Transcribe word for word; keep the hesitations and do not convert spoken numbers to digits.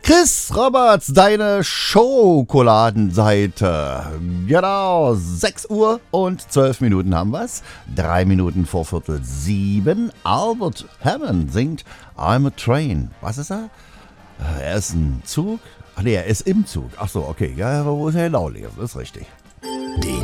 Chris Roberts, deine Schokoladenseite. Genau, sechs Uhr und zwölf Minuten haben wir's. Drei Minuten vor Viertel sieben. Albert Hammond singt I'm a Train. Was ist er? Er ist ein Zug. Ach nee, er ist im Zug. Ach so, okay. Ja, aber wo ist er genau? Das ist richtig. Den